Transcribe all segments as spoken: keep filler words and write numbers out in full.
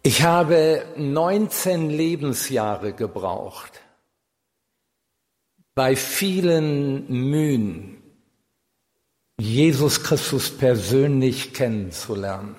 Ich habe neunzehn Lebensjahre gebraucht, bei vielen Mühen, Jesus Christus persönlich kennenzulernen,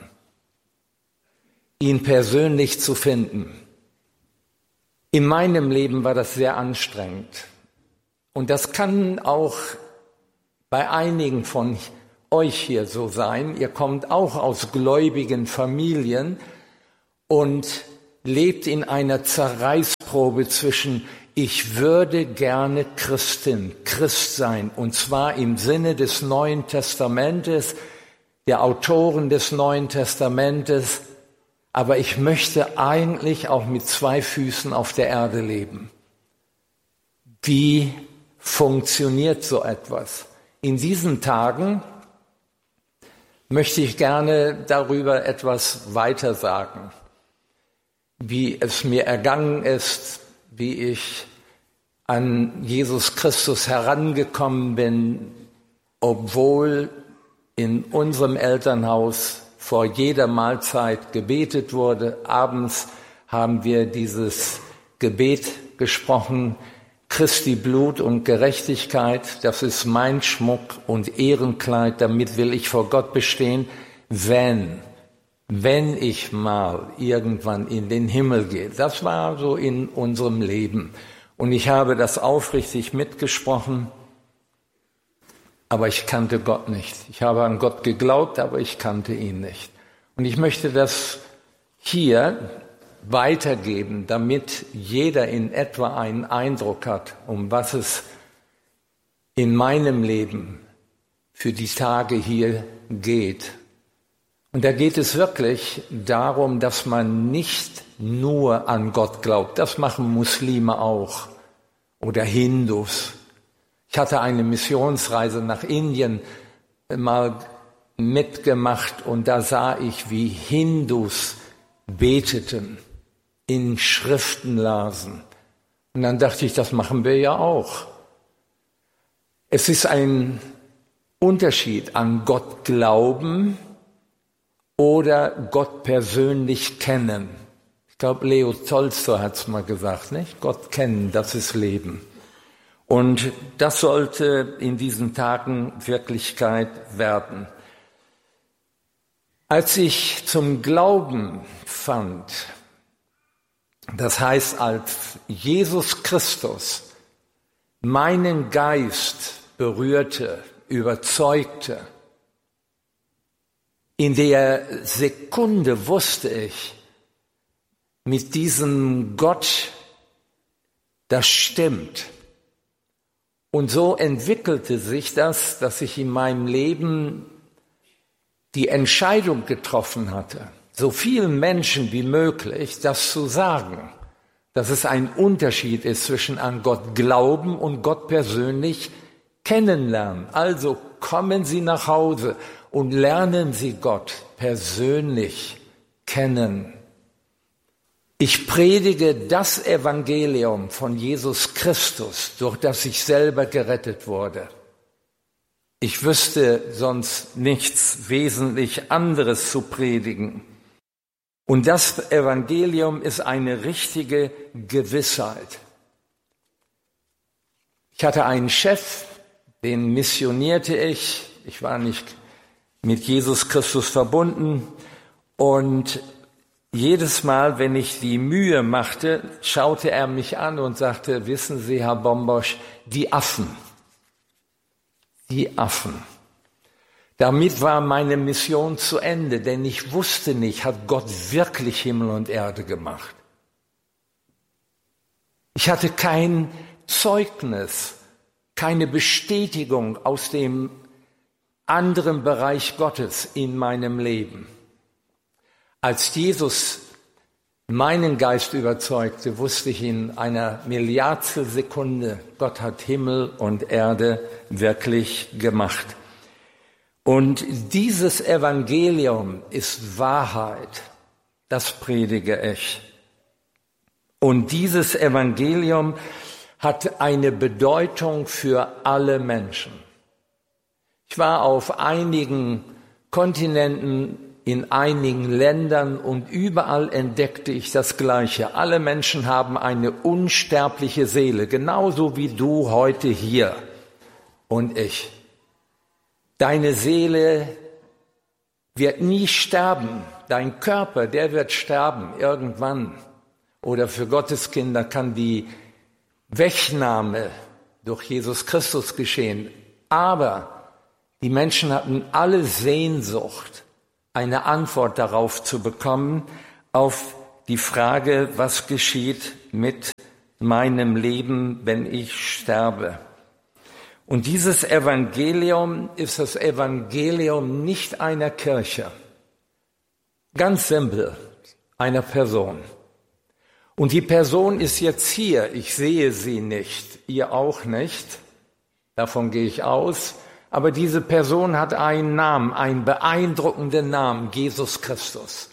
ihn persönlich zu finden. In meinem Leben war das sehr anstrengend. Und das kann auch bei einigen von euch hier so sein. Ihr kommt auch aus gläubigen Familien und lebt in einer Zerreißprobe zwischen ich würde gerne Christin, Christ sein, und zwar im Sinne des Neuen Testamentes, der Autoren des Neuen Testamentes, aber ich möchte eigentlich auch mit zwei Füßen auf der Erde leben. Wie funktioniert so etwas? In diesen Tagen möchte ich gerne darüber etwas weiter sagen, wie es mir ergangen ist, wie ich an Jesus Christus herangekommen bin, obwohl in unserem Elternhaus vor jeder Mahlzeit gebetet wurde. Abends haben wir dieses Gebet gesprochen: Christi Blut und Gerechtigkeit, das ist mein Schmuck und Ehrenkleid, damit will ich vor Gott bestehen, wenn, wenn ich mal irgendwann in den Himmel gehe. Das war so in unserem Leben. Und ich habe das aufrichtig mitgesprochen, aber ich kannte Gott nicht. Ich habe an Gott geglaubt, aber ich kannte ihn nicht. Und ich möchte das hier weitergeben, damit jeder in etwa einen Eindruck hat, um was es in meinem Leben für die Tage hier geht. Und da geht es wirklich darum, dass man nicht nur an Gott glaubt. Das machen Muslime auch oder Hindus. Ich hatte eine Missionsreise nach Indien mal mitgemacht und da sah ich, wie Hindus beteten, in Schriften lasen. Und dann dachte ich, das machen wir ja auch. Es ist ein Unterschied an Gott glauben oder Gott persönlich kennen. Ich glaube, Leo Tolstoi hat es mal gesagt, nicht? Gott kennen, das ist Leben. Und das sollte in diesen Tagen Wirklichkeit werden. Als ich zum Glauben fand, das heißt, als Jesus Christus meinen Geist berührte, überzeugte, in der Sekunde wusste ich, mit diesem Gott, das stimmt. Und so entwickelte sich das, dass ich in meinem Leben die Entscheidung getroffen hatte, so vielen Menschen wie möglich das zu sagen, dass es ein Unterschied ist zwischen an Gott glauben und Gott persönlich kennenlernen. Also kommen Sie nach Hause und lernen Sie Gott persönlich kennen. Ich predige das Evangelium von Jesus Christus, durch das ich selber gerettet wurde. Ich wüsste sonst nichts wesentlich anderes zu predigen. Und das Evangelium ist eine richtige Gewissheit. Ich hatte einen Chef, den missionierte ich. Ich war nicht mit Jesus Christus verbunden. Und jedes Mal, wenn ich die Mühe machte, schaute er mich an und sagte, wissen Sie, Herr Bombosch, die Affen, die Affen. Damit war meine Mission zu Ende, denn ich wusste nicht, hat Gott wirklich Himmel und Erde gemacht? Ich hatte kein Zeugnis, keine Bestätigung aus dem anderen Bereich Gottes in meinem Leben. Als Jesus meinen Geist überzeugte, wusste ich in einer Milliardstel Sekunde, Gott hat Himmel und Erde wirklich gemacht. Und dieses Evangelium ist Wahrheit, das predige ich. Und dieses Evangelium hat eine Bedeutung für alle Menschen. Ich war auf einigen Kontinenten in einigen Ländern und überall entdeckte ich das Gleiche. Alle Menschen haben eine unsterbliche Seele, genauso wie du heute hier und ich. Deine Seele wird nie sterben. Dein Körper, der wird sterben irgendwann. Oder für Gottes Kinder kann die Wegnahme durch Jesus Christus geschehen. Aber die Menschen hatten alle Sehnsucht, eine Antwort darauf zu bekommen, auf die Frage, was geschieht mit meinem Leben, wenn ich sterbe. Und dieses Evangelium ist das Evangelium nicht einer Kirche, ganz simpel, einer Person. Und die Person ist jetzt hier, ich sehe sie nicht, ihr auch nicht, davon gehe ich aus, aber diese Person hat einen Namen, einen beeindruckenden Namen, Jesus Christus.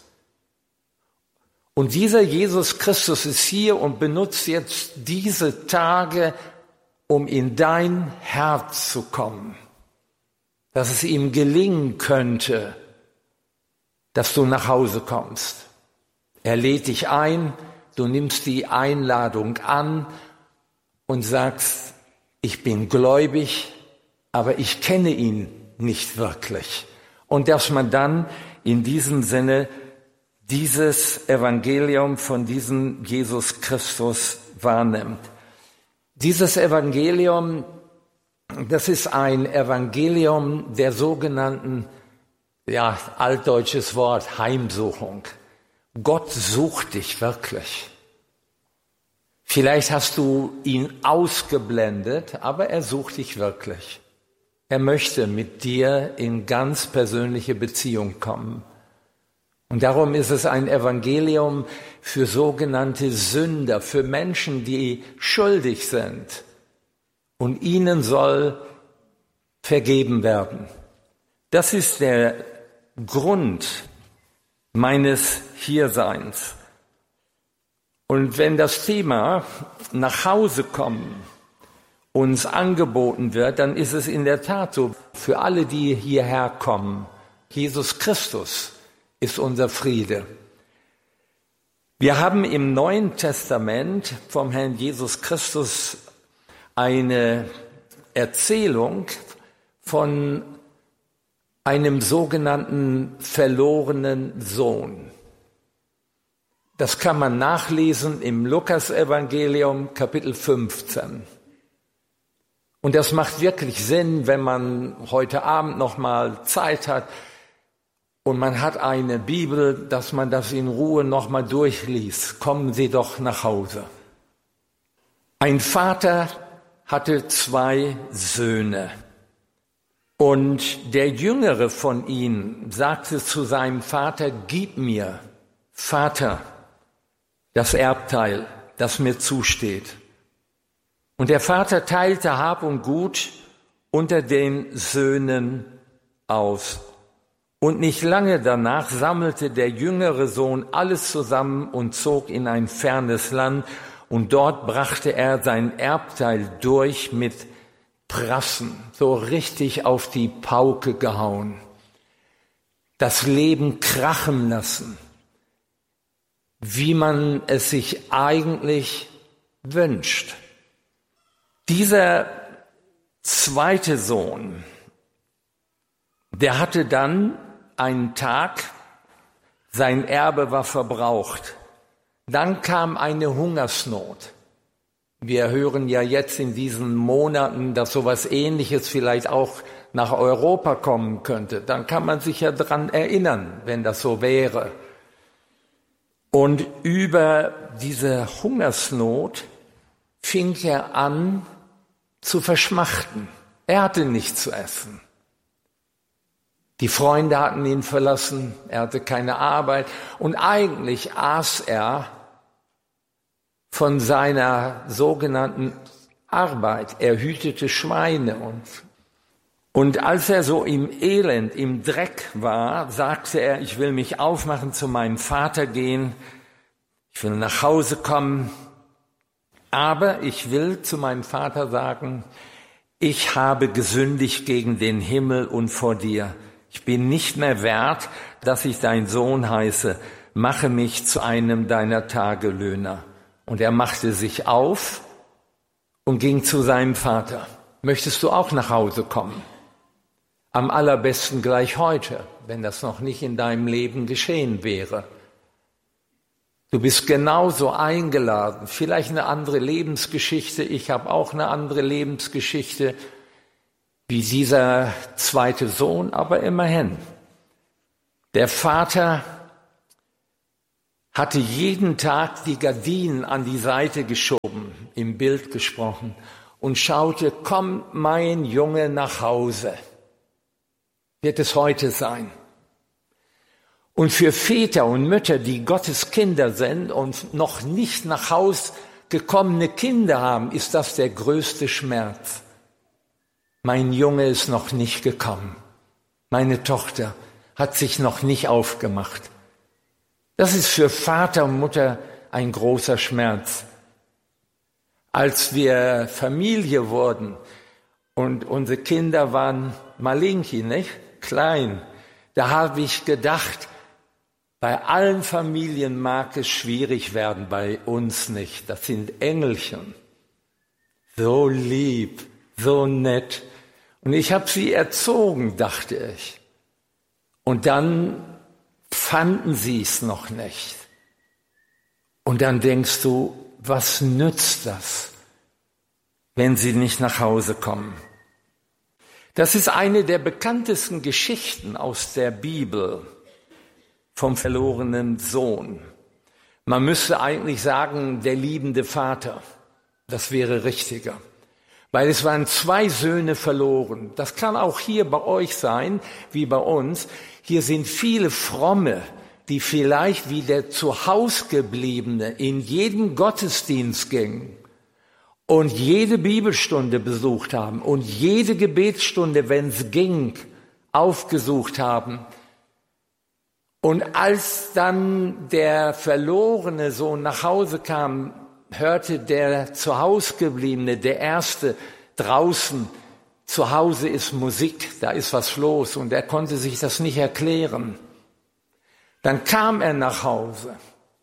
Und dieser Jesus Christus ist hier und benutzt jetzt diese Tage, um in dein Herz zu kommen, dass es ihm gelingen könnte, dass du nach Hause kommst. Er lädt dich ein, du nimmst die Einladung an und sagst, ich bin gläubig, aber ich kenne ihn nicht wirklich. Und dass man dann in diesem Sinne dieses Evangelium von diesem Jesus Christus wahrnimmt. Dieses Evangelium, das ist ein Evangelium der sogenannten, ja, altdeutsches Wort, Heimsuchung. Gott sucht dich wirklich. Vielleicht hast du ihn ausgeblendet, aber er sucht dich wirklich. Er möchte mit dir in ganz persönliche Beziehung kommen. Und darum ist es ein Evangelium für sogenannte Sünder, für Menschen, die schuldig sind. Und ihnen soll vergeben werden. Das ist der Grund meines Hierseins. Und wenn das Thema nach Hause kommen uns angeboten wird, dann ist es in der Tat so, für alle, die hierher kommen, Jesus Christus ist unser Friede. Wir haben im Neuen Testament vom Herrn Jesus Christus eine Erzählung von einem sogenannten verlorenen Sohn. Das kann man nachlesen im Lukas-Evangelium, Kapitel fünfzehn. Und das macht wirklich Sinn, wenn man heute Abend noch mal Zeit hat und man hat eine Bibel, dass man das in Ruhe noch mal durchliest. Kommen Sie doch nach Hause. Ein Vater hatte zwei Söhne. Und der Jüngere von ihnen sagte zu seinem Vater, gib mir, Vater, das Erbteil, das mir zusteht. Und der Vater teilte Hab und Gut unter den Söhnen aus. Und nicht lange danach sammelte der jüngere Sohn alles zusammen und zog in ein fernes Land. Und dort brachte er sein Erbteil durch mit Prassen, so richtig auf die Pauke gehauen. Das Leben krachen lassen, wie man es sich eigentlich wünscht. Dieser zweite Sohn, der hatte dann einen Tag, sein Erbe war verbraucht. Dann kam eine Hungersnot. Wir hören ja jetzt in diesen Monaten, dass sowas Ähnliches vielleicht auch nach Europa kommen könnte. Dann kann man sich ja dran erinnern, wenn das so wäre. Und über diese Hungersnot fing er an zu verschmachten. Er hatte nichts zu essen. Die Freunde hatten ihn verlassen, er hatte keine Arbeit und eigentlich aß er von seiner sogenannten Arbeit. Er hütete Schweine und, und als er so im Elend, im Dreck war, sagte er, ich will mich aufmachen, zu meinem Vater gehen, ich will nach Hause kommen, aber ich will zu meinem Vater sagen, ich habe gesündigt gegen den Himmel und vor dir. Ich bin nicht mehr wert, dass ich dein Sohn heiße. Mache mich zu einem deiner Tagelöhner. Und er machte sich auf und ging zu seinem Vater. Möchtest du auch nach Hause kommen? Am allerbesten gleich heute, wenn das noch nicht in deinem Leben geschehen wäre. Du bist genauso eingeladen, vielleicht eine andere Lebensgeschichte, ich habe auch eine andere Lebensgeschichte wie dieser zweite Sohn, aber immerhin. Der Vater hatte jeden Tag die Gardinen an die Seite geschoben, im Bild gesprochen, und schaute, komm mein Junge nach Hause. Wird es heute sein? Und für Väter und Mütter, die Gottes Kinder sind und noch nicht nach Haus gekommene Kinder haben, ist das der größte Schmerz. Mein Junge ist noch nicht gekommen. Meine Tochter hat sich noch nicht aufgemacht. Das ist für Vater und Mutter ein großer Schmerz. Als wir Familie wurden und unsere Kinder waren malinki, nicht? Klein, da habe ich gedacht, bei allen Familien mag es schwierig werden, bei uns nicht. Das sind Engelchen. So lieb, so nett. Und ich habe sie erzogen, dachte ich. Und dann fanden sie es noch nicht. Und dann denkst du, was nützt das, wenn sie nicht nach Hause kommen? Das ist eine der bekanntesten Geschichten aus der Bibel vom verlorenen Sohn. Man müsste eigentlich sagen, der liebende Vater. Das wäre richtiger. Weil es waren zwei Söhne verloren. Das kann auch hier bei euch sein, wie bei uns. Hier sind viele Fromme, die vielleicht wie der Zuhausgebliebene in jeden Gottesdienst gingen und jede Bibelstunde besucht haben und jede Gebetsstunde, wenn es ging, aufgesucht haben. Und als dann der verlorene Sohn nach Hause kam, hörte der Zuhausgebliebene, der Erste, draußen, zu Hause ist Musik, da ist was los, und er konnte sich das nicht erklären. Dann kam er nach Hause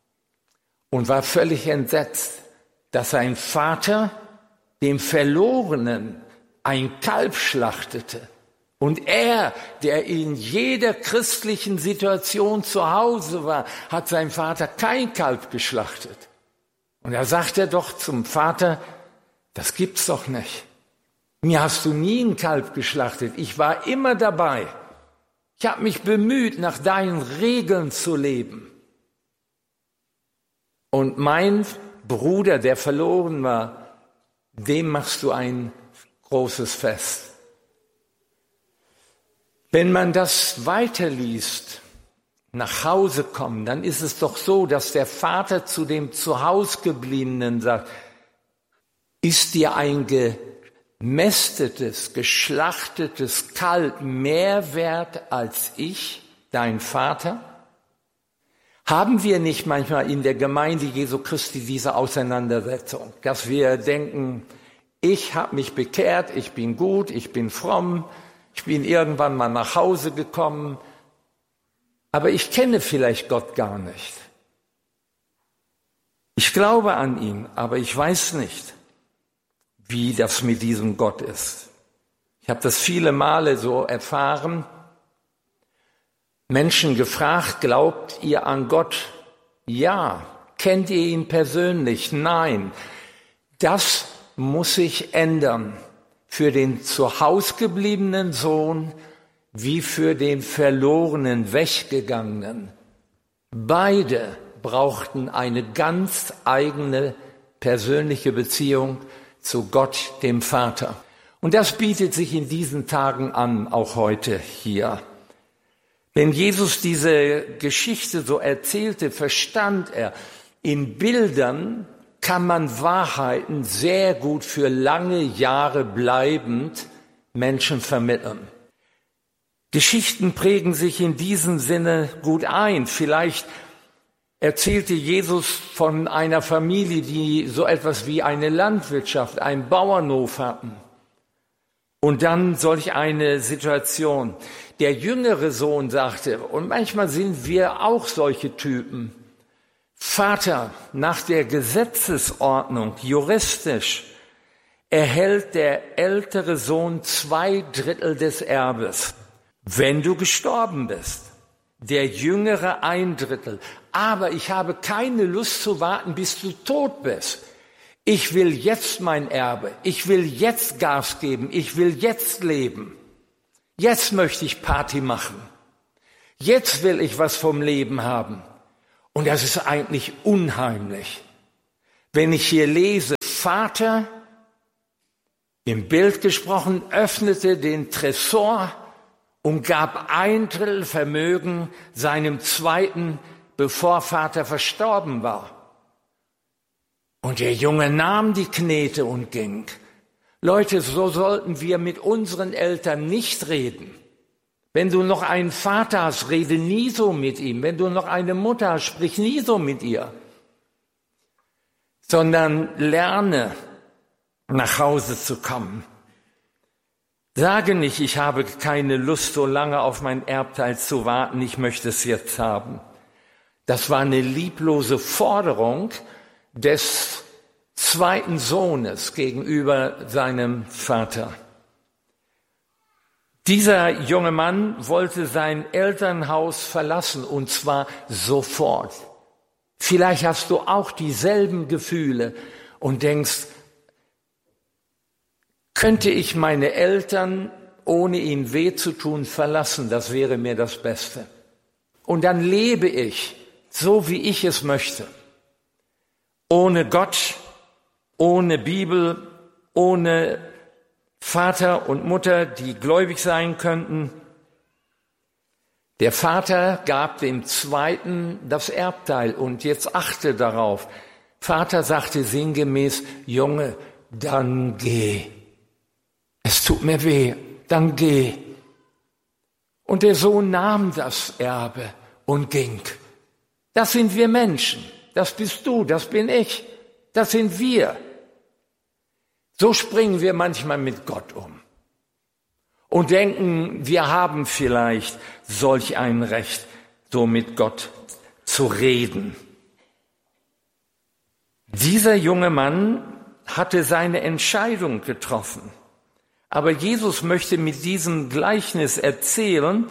und war völlig entsetzt, dass sein Vater dem Verlorenen ein Kalb schlachtete. Und er, der in jeder christlichen Situation zu Hause war, hat seinem Vater kein Kalb geschlachtet. Und da sagt er doch zum Vater, das gibt's doch nicht. Mir hast du nie ein Kalb geschlachtet. Ich war immer dabei. Ich habe mich bemüht, nach deinen Regeln zu leben. Und mein Bruder, der verloren war, dem machst du ein großes Fest. Wenn man das weiterliest, nach Hause kommen, dann ist es doch so, dass der Vater zu dem Zuhausgebliebenen sagt, ist dir ein gemästetes, geschlachtetes Kalb mehr wert als ich, dein Vater? Haben wir nicht manchmal in der Gemeinde Jesu Christi diese Auseinandersetzung, dass wir denken, ich habe mich bekehrt, ich bin gut, ich bin fromm, ich bin irgendwann mal nach Hause gekommen, aber ich kenne vielleicht Gott gar nicht. Ich glaube an ihn, aber ich weiß nicht, wie das mit diesem Gott ist. Ich habe das viele Male so erfahren, Menschen gefragt, glaubt ihr an Gott? Ja. Kennt ihr ihn persönlich? Nein. Das muss sich ändern für den zu Hause gebliebenen Sohn wie für den verlorenen, weggegangenen. Beide brauchten eine ganz eigene persönliche Beziehung zu Gott, dem Vater. Und das bietet sich in diesen Tagen an, auch heute hier. Wenn Jesus diese Geschichte so erzählte, verstand er, in Bildern kann man Wahrheiten sehr gut für lange Jahre bleibend Menschen vermitteln. Geschichten prägen sich in diesem Sinne gut ein. Vielleicht erzählte Jesus von einer Familie, die so etwas wie eine Landwirtschaft, einen Bauernhof hatten. Und dann solch eine Situation. Der jüngere Sohn sagte, und manchmal sind wir auch solche Typen, Vater, nach der Gesetzesordnung, juristisch, erhält der ältere Sohn zwei Drittel des Erbes, wenn du gestorben bist. Der Jüngere ein Drittel. Aber ich habe keine Lust zu warten, bis du tot bist. Ich will jetzt mein Erbe. Ich will jetzt Gas geben. Ich will jetzt leben. Jetzt möchte ich Party machen. Jetzt will ich was vom Leben haben. Und das ist eigentlich unheimlich. Wenn ich hier lese, Vater, im Bild gesprochen, öffnete den Tresor und gab ein Drittel Vermögen seinem zweiten, bevor Vater verstorben war. Und der Junge nahm die Knete und ging. Leute, so sollten wir mit unseren Eltern nicht reden. Wenn du noch einen Vater hast, rede nie so mit ihm. Wenn du noch eine Mutter hast, sprich nie so mit ihr. Sondern lerne, nach Hause zu kommen. Sage nicht, ich habe keine Lust, so lange auf mein Erbteil zu warten, ich möchte es jetzt haben. Das war eine lieblose Forderung des zweiten Sohnes gegenüber seinem Vater. Dieser junge Mann wollte sein Elternhaus verlassen, und zwar sofort. Vielleicht hast du auch dieselben Gefühle und denkst, könnte ich meine Eltern, ohne ihnen weh zu tun, verlassen, das wäre mir das Beste. Und dann lebe ich so, wie ich es möchte. Ohne Gott, ohne Bibel, ohne Vater und Mutter, die gläubig sein könnten. Der Vater gab dem Zweiten das Erbteil, und jetzt achte darauf. Vater sagte sinngemäß, Junge, dann geh. Es tut mir weh, dann geh. Und der Sohn nahm das Erbe und ging. Das sind wir Menschen. Das bist du, das bin ich. Das sind wir. So springen wir manchmal mit Gott um und denken, wir haben vielleicht solch ein Recht, so mit Gott zu reden. Dieser junge Mann hatte seine Entscheidung getroffen. Aber Jesus möchte mit diesem Gleichnis erzählen,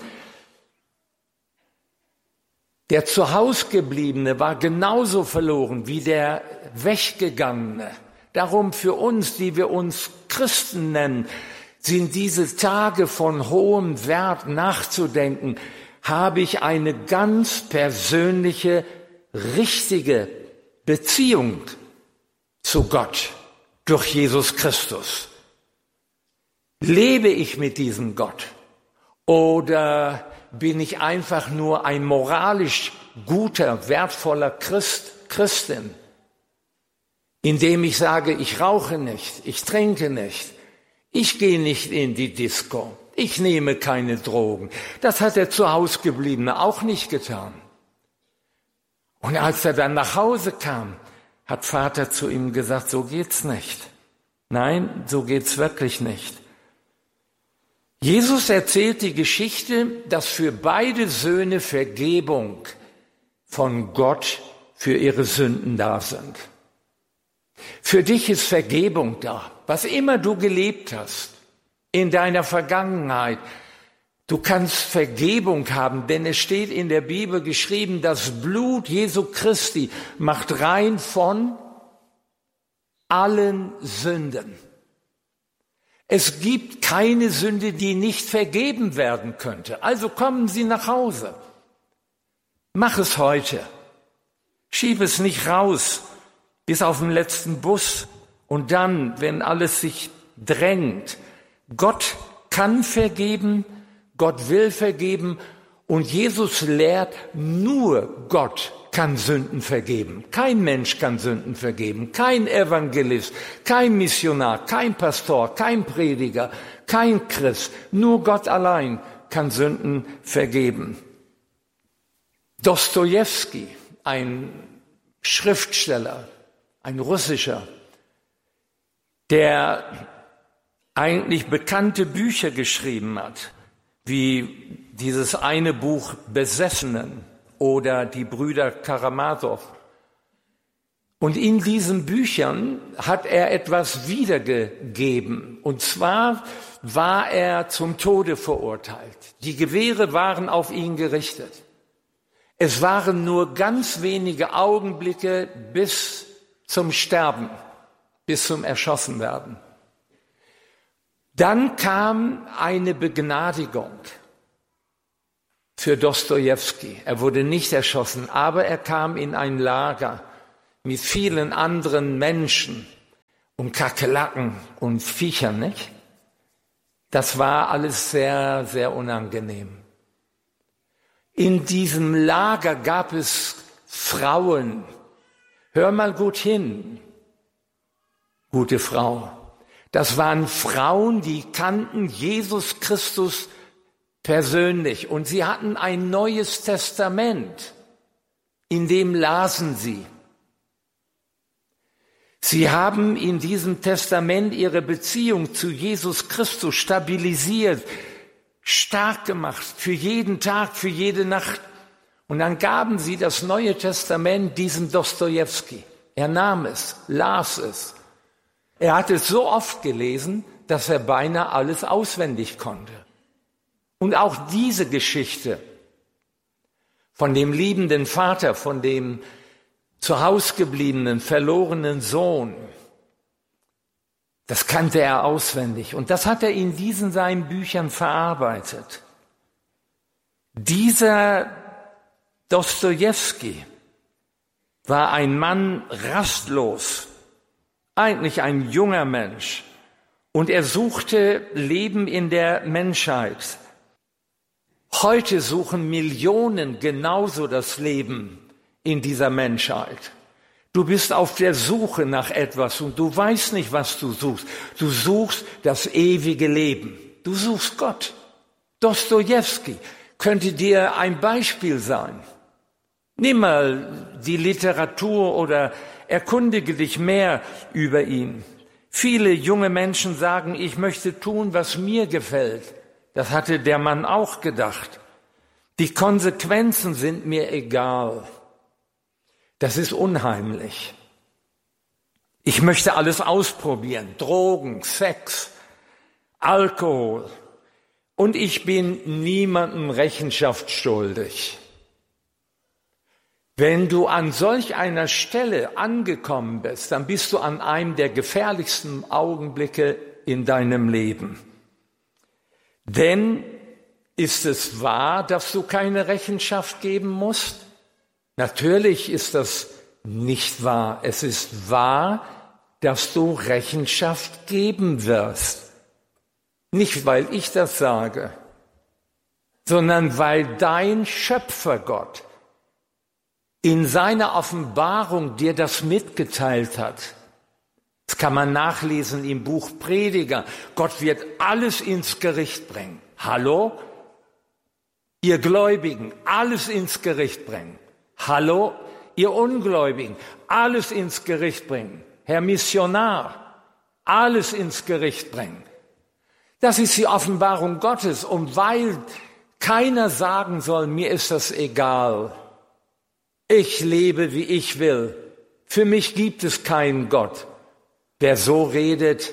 der zu Hause gebliebene war genauso verloren wie der Weggegangene. Darum für uns, die wir uns Christen nennen, sind diese Tage von hohem Wert nachzudenken. Habe ich eine ganz persönliche, richtige Beziehung zu Gott durch Jesus Christus? Lebe ich mit diesem Gott? Oder bin ich einfach nur ein moralisch guter, wertvoller Christ, Christin, indem ich sage, ich rauche nicht, ich trinke nicht, ich gehe nicht in die Disco, ich nehme keine Drogen. Das hat der Zuhausegebliebene auch nicht getan. Und als er dann nach Hause kam, hat Vater zu ihm gesagt, so geht's nicht. Nein, so geht's wirklich nicht. Jesus erzählt die Geschichte, dass für beide Söhne Vergebung von Gott für ihre Sünden da sind. Für dich ist Vergebung da, was immer du gelebt hast in deiner Vergangenheit. Du kannst Vergebung haben, denn es steht in der Bibel geschrieben, das Blut Jesu Christi macht rein von allen Sünden. Es gibt keine Sünde, die nicht vergeben werden könnte. Also kommen Sie nach Hause. Mach es heute. Schieb es nicht raus bis auf den letzten Bus und dann, wenn alles sich drängt. Gott kann vergeben, Gott will vergeben, und Jesus lehrt, nur Gott kann Sünden vergeben. Kein Mensch kann Sünden vergeben, kein Evangelist, kein Missionar, kein Pastor, kein Prediger, kein Christ. Nur Gott allein kann Sünden vergeben. Dostojewski, ein Schriftsteller, ein russischer, der eigentlich bekannte Bücher geschrieben hat, wie dieses eine Buch Besessenen oder die Brüder Karamasow. Und in diesen Büchern hat er etwas wiedergegeben. Und zwar war er zum Tode verurteilt. Die Gewehre waren auf ihn gerichtet. Es waren nur ganz wenige Augenblicke bis zum Sterben, bis zum Erschossenwerden. Dann kam eine Begnadigung für Dostojewski. Er wurde nicht erschossen, aber er kam in ein Lager mit vielen anderen Menschen und Kakerlaken und Viechern, nicht? Das war alles sehr, sehr unangenehm. In diesem Lager gab es Frauen. Hör mal gut hin, gute Frau. Das waren Frauen, die kannten Jesus Christus persönlich und sie hatten ein neues Testament, in dem lasen sie. Sie haben in diesem Testament ihre Beziehung zu Jesus Christus stabilisiert, stark gemacht, für jeden Tag, für jede Nacht. Und dann gaben sie das Neue Testament diesem Dostojewski. Er nahm es, las es. Er hat es so oft gelesen, dass er beinahe alles auswendig konnte. Und auch diese Geschichte von dem liebenden Vater, von dem zu Hause gebliebenen, verlorenen Sohn, das kannte er auswendig. Und das hat er in diesen seinen Büchern verarbeitet. Dieser Dostojewski war ein Mann rastlos, eigentlich ein junger Mensch. Und er suchte Leben in der Menschheit. Heute suchen Millionen genauso das Leben in dieser Menschheit. Du bist auf der Suche nach etwas und du weißt nicht, was du suchst. Du suchst das ewige Leben. Du suchst Gott. Dostojewski könnte dir ein Beispiel sein. Nimm mal die Literatur oder erkundige dich mehr über ihn. Viele junge Menschen sagen, ich möchte tun, was mir gefällt. Das hatte der Mann auch gedacht. Die Konsequenzen sind mir egal. Das ist unheimlich. Ich möchte alles ausprobieren. Drogen, Sex, Alkohol. Und ich bin niemandem Rechenschaft schuldig. Wenn du an solch einer Stelle angekommen bist, dann bist du an einem der gefährlichsten Augenblicke in deinem Leben. Denn ist es wahr, dass du keine Rechenschaft geben musst? Natürlich ist das nicht wahr. Es ist wahr, dass du Rechenschaft geben wirst. Nicht, weil ich das sage, sondern weil dein Schöpfergott in seiner Offenbarung dir das mitgeteilt hat. Das kann man nachlesen im Buch Prediger. Gott wird alles ins Gericht bringen. Hallo? Ihr Gläubigen, alles ins Gericht bringen. Hallo? Ihr Ungläubigen, alles ins Gericht bringen. Herr Missionar, alles ins Gericht bringen. Das ist die Offenbarung Gottes. Und weil keiner sagen soll, mir ist das egal. Ich lebe, wie ich will. Für mich gibt es keinen Gott. Wer so redet,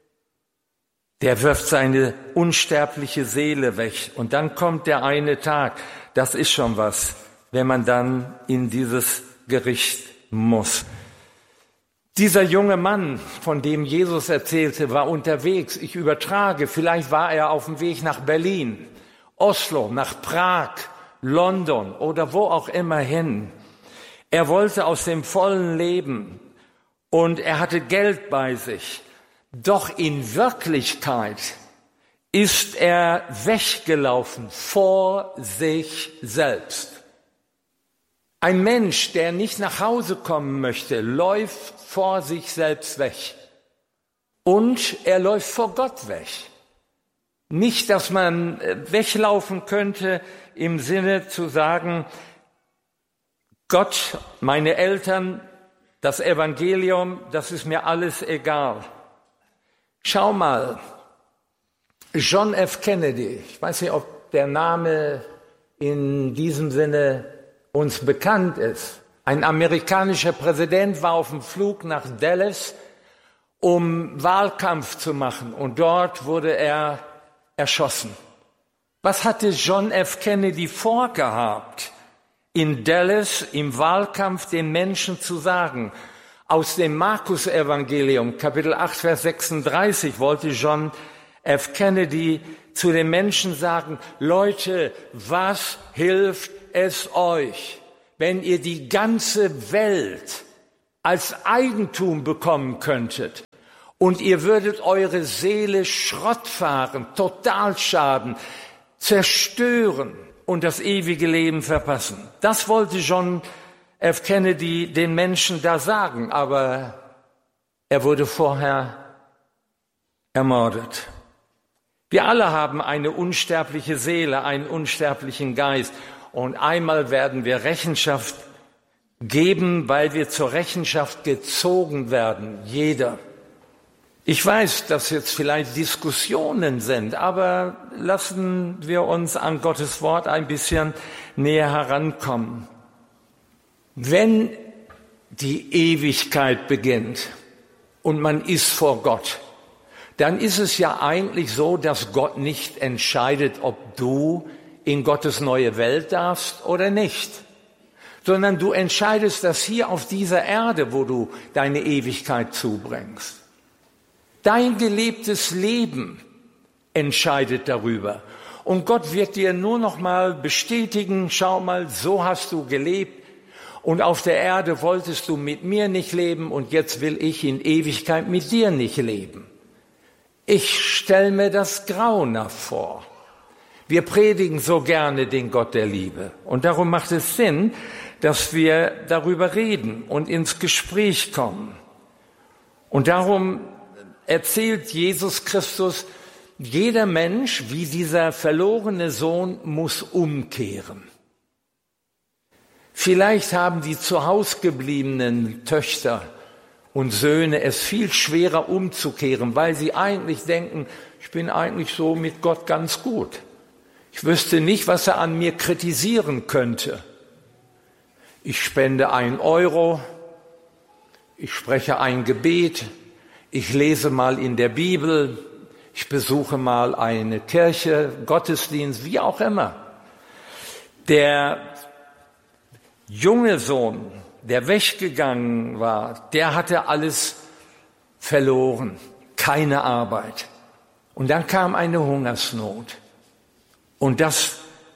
der wirft seine unsterbliche Seele weg. Und dann kommt der eine Tag. Das ist schon was, wenn man dann in dieses Gericht muss. Dieser junge Mann, von dem Jesus erzählte, war unterwegs. Ich übertrage, vielleicht war er auf dem Weg nach Berlin, Oslo, nach Prag, London oder wo auch immer hin. Er wollte aus dem vollen Leben und er hatte Geld bei sich. Doch in Wirklichkeit ist er weggelaufen vor sich selbst. Ein Mensch, der nicht nach Hause kommen möchte, läuft vor sich selbst weg. Und er läuft vor Gott weg. Nicht, dass man weglaufen könnte im Sinne zu sagen, Gott, meine Eltern, das Evangelium, das ist mir alles egal. Schau mal, John F. Kennedy, ich weiß nicht, ob der Name in diesem Sinne uns bekannt ist. Ein amerikanischer Präsident war auf dem Flug nach Dallas, um Wahlkampf zu machen, und dort wurde er erschossen. Was hatte John F. Kennedy vorgehabt, in Dallas im Wahlkampf den Menschen zu sagen? Aus dem Markus-Evangelium, Kapitel acht, Vers sechsunddreißig, wollte John F. Kennedy zu den Menschen sagen: Leute, was hilft es euch, wenn ihr die ganze Welt als Eigentum bekommen könntet und ihr würdet eure Seele Schrott fahren, Totalschaden, zerstören und das ewige Leben verpassen? Das wollte John F. Kennedy den Menschen da sagen, aber er wurde vorher ermordet. Wir alle haben eine unsterbliche Seele, einen unsterblichen Geist, und einmal werden wir Rechenschaft geben, weil wir zur Rechenschaft gezogen werden, jeder. Ich weiß, dass jetzt vielleicht Diskussionen sind, aber lassen wir uns an Gottes Wort ein bisschen näher herankommen. Wenn die Ewigkeit beginnt und man ist vor Gott, dann ist es ja eigentlich so, dass Gott nicht entscheidet, ob du in Gottes neue Welt darfst oder nicht, sondern du entscheidest das hier auf dieser Erde, wo du deine Ewigkeit zubringst. Dein gelebtes Leben entscheidet darüber. Und Gott wird dir nur noch mal bestätigen: Schau mal, so hast du gelebt. Und auf der Erde wolltest du mit mir nicht leben, und jetzt will ich in Ewigkeit mit dir nicht leben. Ich stelle mir das grauenhaft vor. Wir predigen so gerne den Gott der Liebe. Und darum macht es Sinn, dass wir darüber reden und ins Gespräch kommen. Und darum erzählt Jesus Christus, jeder Mensch, wie dieser verlorene Sohn, muss umkehren. Vielleicht haben die zu Hause gebliebenen Töchter und Söhne es viel schwerer umzukehren, weil sie eigentlich denken: Ich bin eigentlich so mit Gott ganz gut. Ich wüsste nicht, was er an mir kritisieren könnte. Ich spende ein Euro, ich spreche ein Gebet, ich lese mal in der Bibel, ich besuche mal eine Kirche, Gottesdienst, wie auch immer. Der junge Sohn, der weggegangen war, der hatte alles verloren, keine Arbeit. Und dann kam eine Hungersnot. Und das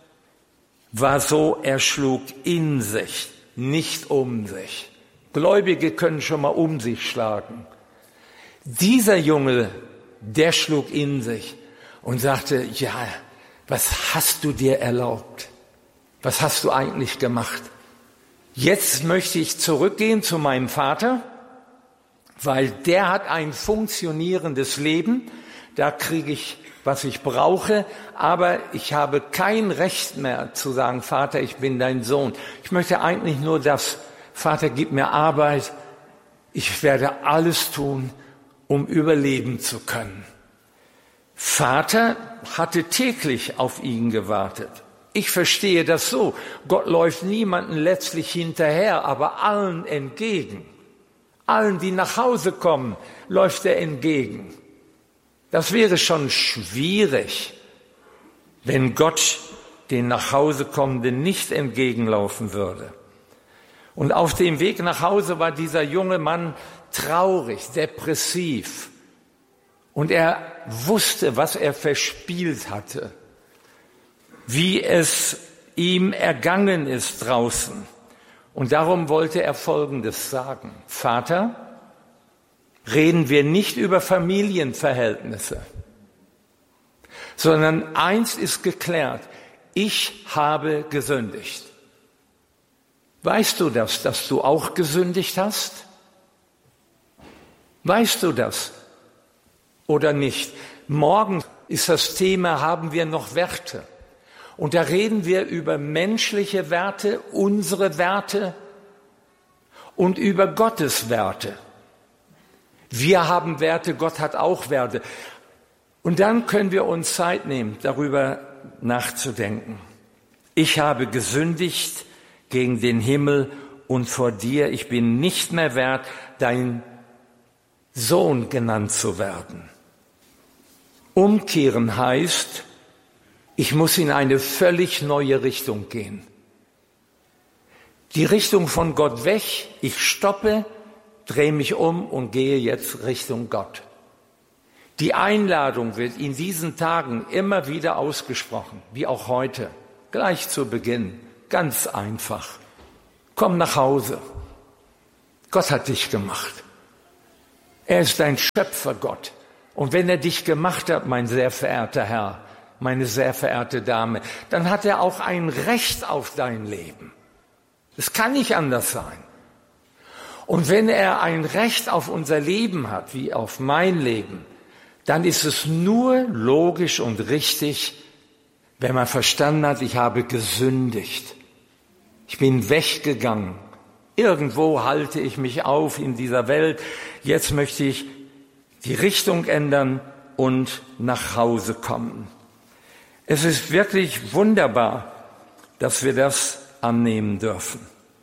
war so, er schlug in sich, nicht um sich. Gläubige können schon mal um sich schlagen. Dieser Junge, der schlug in sich und sagte: Ja, was hast du dir erlaubt? Was hast du eigentlich gemacht? Jetzt möchte ich zurückgehen zu meinem Vater, weil der hat ein funktionierendes Leben. Da kriege ich, was ich brauche, aber ich habe kein Recht mehr zu sagen: Vater, ich bin dein Sohn. Ich möchte eigentlich nur das: Vater, gib mir Arbeit. Ich werde alles tun, um überleben zu können. Vater hatte täglich auf ihn gewartet. Ich verstehe das so: Gott läuft niemandem letztlich hinterher, aber allen entgegen. Allen, die nach Hause kommen, läuft er entgegen. Das wäre schon schwierig, wenn Gott den nach Hause kommenden nicht entgegenlaufen würde. Und auf dem Weg nach Hause war dieser junge Mann traurig, depressiv. Und er wusste, was er verspielt hatte, wie es ihm ergangen ist draußen. Und darum wollte er Folgendes sagen: Vater, reden wir nicht über Familienverhältnisse, sondern eins ist geklärt: Ich habe gesündigt. Weißt du das, dass du auch gesündigt hast? Weißt du das oder nicht? Morgen ist das Thema: Haben wir noch Werte? Und da reden wir über menschliche Werte, unsere Werte und über Gottes Werte. Wir haben Werte, Gott hat auch Werte. Und dann können wir uns Zeit nehmen, darüber nachzudenken. Ich habe gesündigt gegen den Himmel und vor dir. Ich bin nicht mehr wert, dein Sohn genannt zu werden. Umkehren heißt, ich muss in eine völlig neue Richtung gehen. Die Richtung von Gott weg, ich stoppe, drehe mich um und gehe jetzt Richtung Gott. Die Einladung wird in diesen Tagen immer wieder ausgesprochen, wie auch heute, gleich zu Beginn, ganz einfach. Komm nach Hause. Gott hat dich gemacht. Er ist dein Schöpfergott. Und wenn er dich gemacht hat, mein sehr verehrter Herr, meine sehr verehrte Dame, dann hat er auch ein Recht auf dein Leben. Es kann nicht anders sein. Und wenn er ein Recht auf unser Leben hat, wie auf mein Leben, dann ist es nur logisch und richtig, wenn man verstanden hat, ich habe gesündigt. Ich bin weggegangen. Irgendwo halte ich mich auf in dieser Welt. Jetzt möchte ich die Richtung ändern und nach Hause kommen. Es ist wirklich wunderbar, dass wir das annehmen dürfen.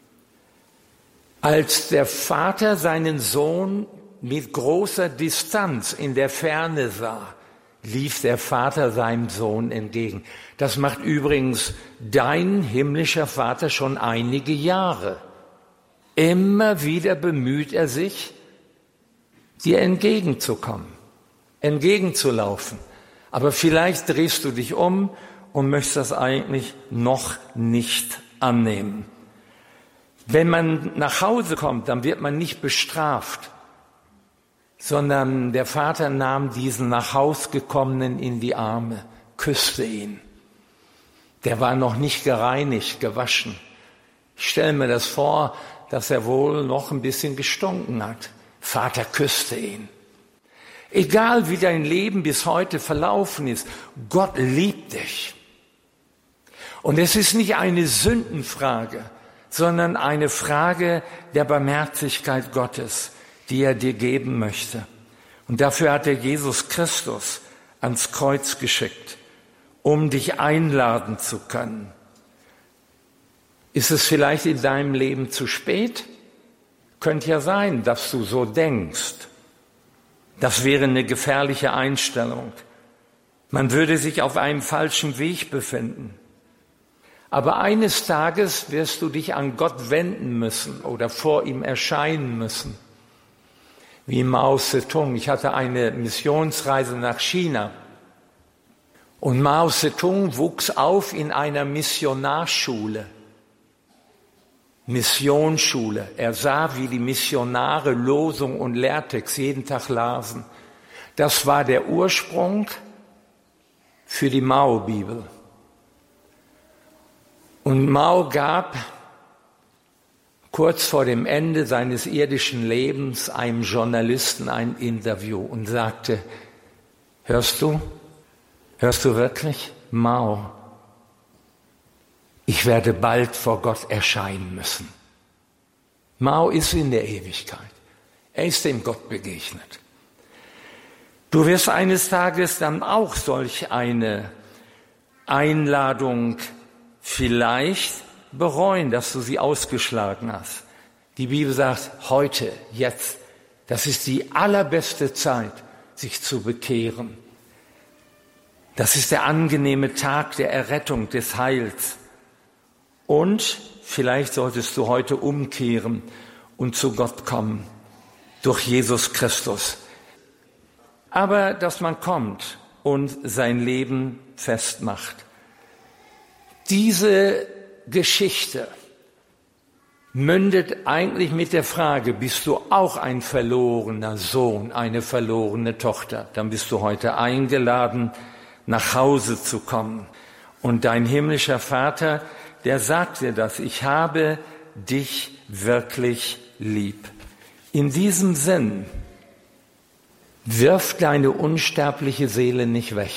Als der Vater seinen Sohn mit großer Distanz in der Ferne sah, lief der Vater seinem Sohn entgegen. Das macht übrigens dein himmlischer Vater schon einige Jahre. Immer wieder bemüht er sich, dir entgegenzukommen, entgegenzulaufen. Aber vielleicht drehst du dich um und möchtest das eigentlich noch nicht annehmen. Wenn man nach Hause kommt, dann wird man nicht bestraft, sondern der Vater nahm diesen nach Haus gekommenen in die Arme, küsste ihn. Der war noch nicht gereinigt, gewaschen. Ich stelle mir das vor, dass er wohl noch ein bisschen gestunken hat. Vater küsste ihn. Egal wie dein Leben bis heute verlaufen ist, Gott liebt dich. Und es ist nicht eine Sündenfrage, sondern eine Frage der Barmherzigkeit Gottes, die er dir geben möchte. Und dafür hat er Jesus Christus ans Kreuz geschickt, um dich einladen zu können. Ist es vielleicht in deinem Leben zu spät? Könnte ja sein, dass du so denkst. Das wäre eine gefährliche Einstellung. Man würde sich auf einem falschen Weg befinden. Aber eines Tages wirst du dich an Gott wenden müssen oder vor ihm erscheinen müssen. Wie Mao Zedong. Ich hatte eine Missionsreise nach China. Und Mao Zedong wuchs auf in einer Missionarschule. Missionsschule. Er sah, wie die Missionare Losung und Lehrtext jeden Tag lasen. Das war der Ursprung für die Mao-Bibel. Und Mao gab kurz vor dem Ende seines irdischen Lebens einem Journalisten ein Interview und sagte, hörst du, hörst du wirklich, Mao? Ich werde bald vor Gott erscheinen müssen. Mao ist in der Ewigkeit. Er ist dem Gott begegnet. Du wirst eines Tages dann auch solch eine Einladung vielleicht bereuen, dass du sie ausgeschlagen hast. Die Bibel sagt, heute, jetzt, das ist die allerbeste Zeit, sich zu bekehren. Das ist der angenehme Tag der Errettung, des Heils. Und vielleicht solltest du heute umkehren und zu Gott kommen, durch Jesus Christus. Aber dass man kommt und sein Leben festmacht. Diese Geschichte mündet eigentlich mit der Frage, bist du auch ein verlorener Sohn, eine verlorene Tochter? Dann bist du heute eingeladen, nach Hause zu kommen. Und dein himmlischer Vater, der sagt dir das, ich habe dich wirklich lieb. In diesem Sinn, wirf deine unsterbliche Seele nicht weg.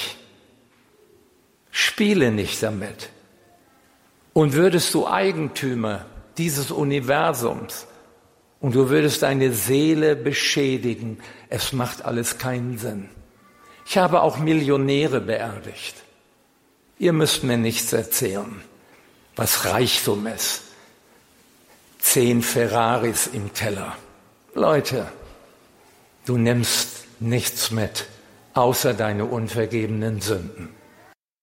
Spiele nicht damit. Und würdest du Eigentümer dieses Universums und du würdest deine Seele beschädigen, es macht alles keinen Sinn. Ich habe auch Millionäre beerdigt. Ihr müsst mir nichts erzählen, was Reichtum ist. Zehn Ferraris im Keller. Leute, du nimmst nichts mit, außer deine unvergebenen Sünden.